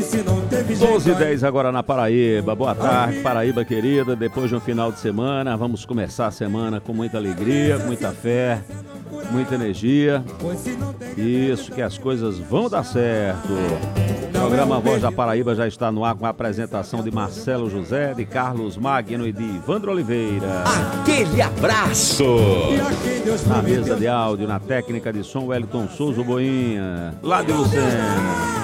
12h10 agora na Paraíba. Boa tarde, Paraíba querida. Depois de um final de semana, vamos começar a semana com muita alegria, com muita fé, muita energia. Isso, que as coisas vão dar certo. O programa Voz da Paraíba já está no ar com a apresentação de Marcelo José, de Carlos Magno e de Ivandro Oliveira. Aquele abraço! Na mesa de áudio, na técnica de som, Wellington Souza Boinha, lá de Lucena.